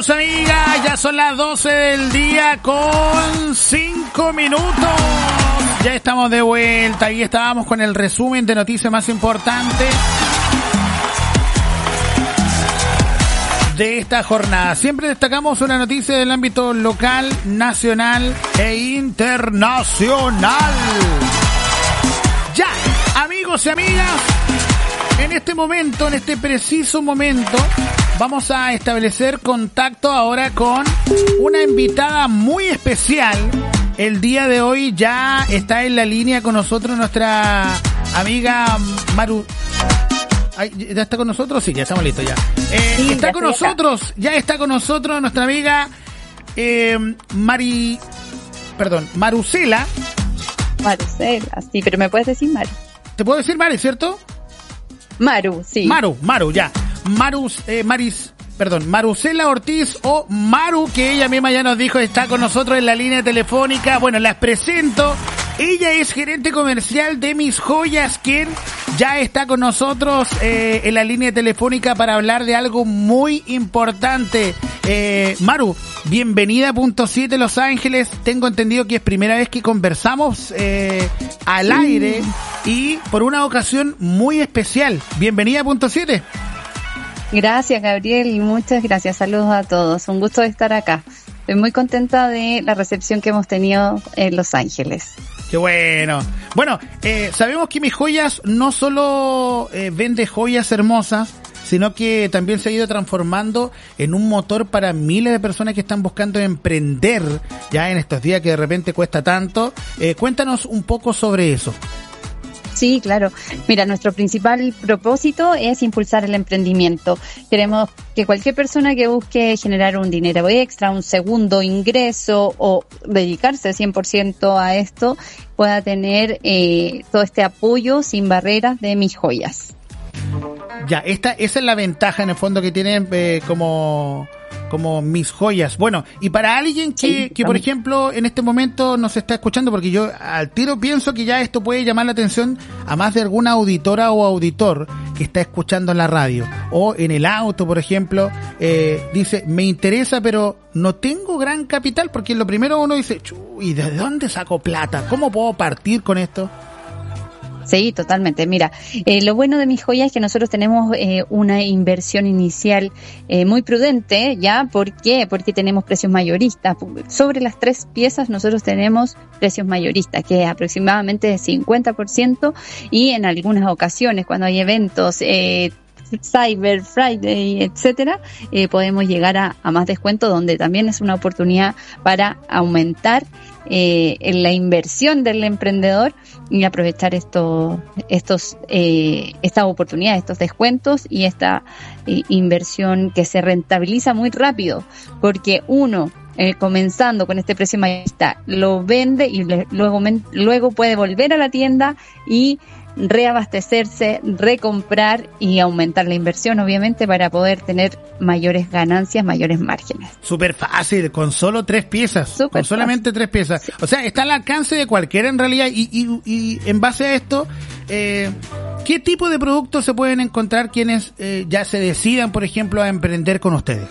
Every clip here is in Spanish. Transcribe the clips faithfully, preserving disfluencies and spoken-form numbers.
amigos, amigas, ya son las doce del día con cinco minutos. Ya estamos de vuelta y estábamos con el resumen de noticias más importantes de esta jornada. Siempre destacamos una noticia del ámbito local, nacional e internacional. Ya, amigos y amigas, en este momento, en este preciso momento, vamos a establecer contacto ahora con una invitada muy especial. El día de hoy ya está en la línea con nosotros nuestra amiga Maru. Ay, ¿ya está con nosotros? Sí, ya estamos listos ya. Eh, sí, está ya con nosotros, acá. ya está con nosotros nuestra amiga eh, Mari, perdón, Marusela. Marusela, sí, pero me puedes decir Maru. ¿Te puedo decir Mari, cierto? Maru, sí. Maru, Maru, ya. Marus, eh, Maris, perdón, Marusela Ortiz o Maru, que ella misma ya nos dijo está con nosotros en la línea telefónica. Bueno, las presento. Ella es gerente comercial de Mis Joyas, quien ya está con nosotros eh, en la línea telefónica para hablar de algo muy importante. Eh, Maru, bienvenida a Punto siete Los Ángeles. Tengo entendido que es primera vez que conversamos eh, al sí. aire y por una ocasión muy especial. Bienvenida a Punto siete. Gracias, Gabriel, y muchas gracias. Saludos a todos. Un gusto de estar acá. Estoy muy contenta de la recepción que hemos tenido en Los Ángeles. ¡Qué bueno! Bueno, eh, sabemos que Mis Joyas no solo eh, vende joyas hermosas, sino que también se ha ido transformando en un motor para miles de personas que están buscando emprender ya en estos días que de repente cuesta tanto. Eh, cuéntanos un poco sobre eso. Sí, claro. Mira, nuestro principal propósito es impulsar el emprendimiento. Queremos que cualquier persona que busque generar un dinero extra, un segundo ingreso o dedicarse cien por ciento a esto, pueda tener eh, todo este apoyo sin barreras de Mis Joyas. Ya, esta, esa es la ventaja en el fondo que tienen eh, como... como Mis Joyas. Bueno, y para alguien que, sí, que por ejemplo, en este momento nos está escuchando, porque yo al tiro pienso que ya esto puede llamar la atención a más de alguna auditora o auditor que está escuchando en la radio, o en el auto, por ejemplo, eh, dice, me interesa, pero no tengo gran capital, porque lo primero uno dice, ¿y de dónde saco plata? ¿Cómo puedo partir con esto? Sí, totalmente. Mira, eh, lo bueno de Mis Joyas es que nosotros tenemos eh, una inversión inicial eh, muy prudente, ¿ya? ¿Por qué? Porque tenemos precios mayoristas. Sobre las tres piezas nosotros tenemos precios mayoristas, que es aproximadamente de cincuenta por ciento, y en algunas ocasiones, cuando hay eventos, eh, Cyber Friday, etcétera, eh, podemos llegar a, a más descuento, donde también es una oportunidad para aumentar eh, en la inversión del emprendedor y aprovechar estos, estos, eh, estas oportunidades, estos descuentos y esta eh, inversión que se rentabiliza muy rápido, porque uno Eh, comenzando con este precio mayorista, lo vende y le, luego, luego puede volver a la tienda y reabastecerse, recomprar y aumentar la inversión, obviamente, para poder tener mayores ganancias, mayores márgenes. Súper fácil, con solo tres piezas, Super con solamente fácil. tres piezas. Sí. O sea, está al alcance de cualquiera en realidad y, y, y en base a esto, eh, ¿qué tipo de productos se pueden encontrar quienes eh, ya se decidan, por ejemplo, a emprender con ustedes?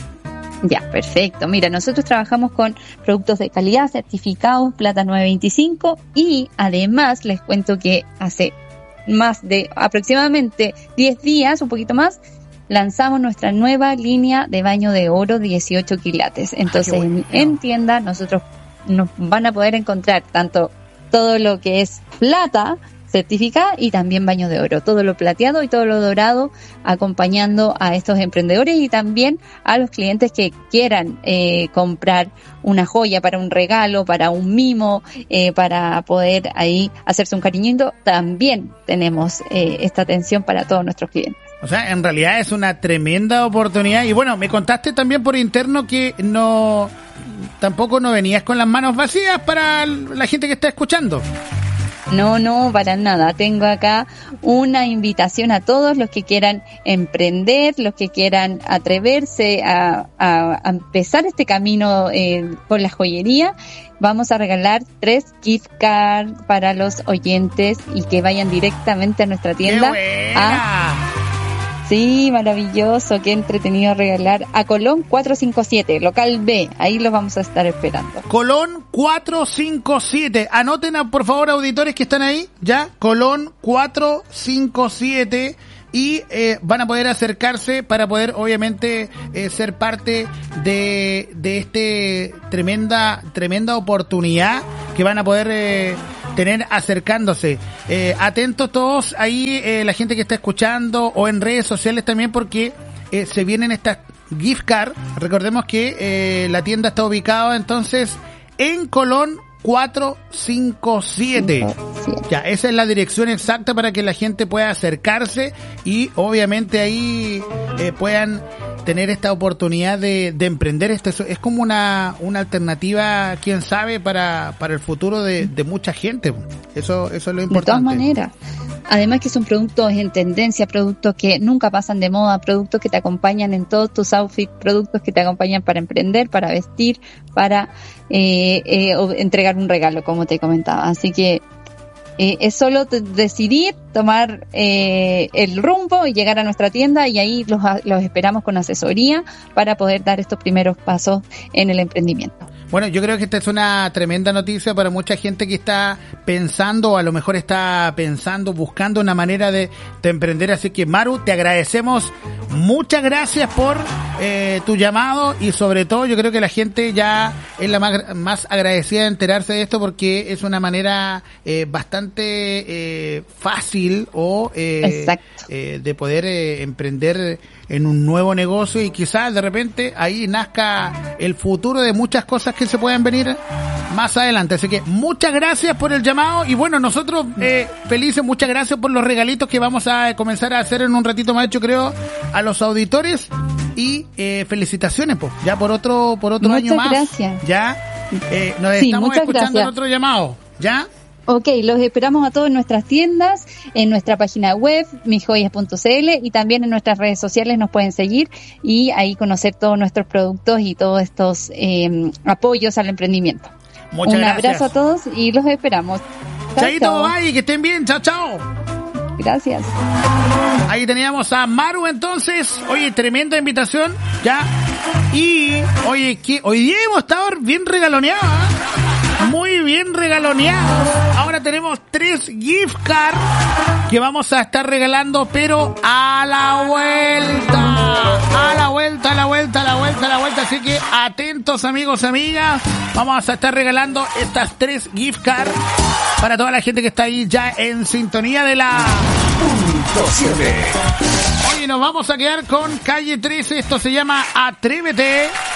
Ya, perfecto. Mira, nosotros trabajamos con productos de calidad certificados Plata nueve veinticinco y además les cuento que hace más de aproximadamente diez días, un poquito más, lanzamos nuestra nueva línea de baño de oro dieciocho quilates. Entonces, ah, en, en tienda nosotros nos van a poder encontrar tanto todo lo que es plata certificada y también baño de oro, todo lo plateado y todo lo dorado, acompañando a estos emprendedores y también a los clientes que quieran eh, comprar una joya para un regalo, para un mimo, eh, para poder ahí hacerse un cariñito. También tenemos eh, esta atención para todos nuestros clientes. O sea, en realidad es una tremenda oportunidad. Y bueno, me contaste también por interno que no, tampoco no venías con las manos vacías para la gente que está escuchando. No, no, para nada. Tengo acá una invitación a todos los que quieran emprender, los que quieran atreverse a, a, a empezar este camino eh, con la joyería. Vamos a regalar tres gift cards para los oyentes y que vayan directamente a nuestra tienda. ¡Qué buena! A Sí, maravilloso, qué entretenido regalar a Colón cuatrocientos cincuenta y siete, local B, ahí los vamos a estar esperando. Colón cuatrocientos cincuenta y siete, anoten a, por favor, auditores que están ahí, ya, Colón cuatrocientos cincuenta y siete, y eh, van a poder acercarse para poder, obviamente, eh, ser parte de, de este tremenda, tremenda oportunidad que van a poder eh, tener acercándose. Eh, atentos todos ahí, eh, la gente que está escuchando o en redes sociales también, porque eh, se vienen estas gift card. Recordemos que eh, la tienda está ubicada entonces en Colón cuatrocientos cincuenta y siete. Ya, esa es la dirección exacta para que la gente pueda acercarse y obviamente ahí eh, puedan tener esta oportunidad de, de emprender. Esto es, es como una, una alternativa, quién sabe, para, para el futuro de, de mucha gente. Eso, eso es lo importante. De todas maneras. Además que son productos en tendencia, productos que nunca pasan de moda, productos que te acompañan en todos tus outfits, productos que te acompañan para emprender, para vestir, para eh, eh, entregar un regalo, como te comentaba. Así que eh, es solo t- decidir, tomar eh, el rumbo y llegar a nuestra tienda, y ahí los, los esperamos con asesoría para poder dar estos primeros pasos en el emprendimiento. Bueno, yo creo que esta es una tremenda noticia para mucha gente que está pensando, o a lo mejor está pensando, buscando una manera de, de emprender. Así que, Maru, te agradecemos. Muchas gracias por eh, tu llamado, y sobre todo yo creo que la gente ya es la más, más agradecida de enterarse de esto, porque es una manera eh, bastante eh, fácil o eh, eh, de poder eh, emprender en un nuevo negocio, y quizás de repente ahí nazca el futuro de muchas cosas que se pueden venir más adelante. Así que muchas gracias por el llamado, y bueno, nosotros eh, felices, muchas gracias por los regalitos que vamos a comenzar a hacer en un ratito más, yo creo, a los auditores, y eh, felicitaciones pues, ya por otro por otro muchas año más. Gracias. Ya eh, nos sí, estamos escuchando gracias. en otro llamado, ¿ya? Ok, los esperamos a todos en nuestras tiendas, en nuestra página web, mis joyas punto c l, y también en nuestras redes sociales nos pueden seguir y ahí conocer todos nuestros productos y todos estos eh, apoyos al emprendimiento. Muchas Un gracias. abrazo a todos y los esperamos. Chao, Chaito, chao. bye, que estén bien, chao, chao. Gracias. Ahí teníamos a Maru entonces. Oye, tremenda invitación, ya. Y, oye, que hoy día hemos estado bien regaloneados, ¿eh? Muy bien regaloneados. Ahora tenemos tres gift cards que vamos a estar regalando, pero a la vuelta. A la vuelta, a la vuelta, a la vuelta, a la vuelta. Así que atentos, amigos, amigas. Vamos a estar regalando estas tres gift cards para toda la gente que está ahí ya en sintonía de la Punto siete. Oye, nos vamos a quedar con Calle trece. Esto se llama Atrévete.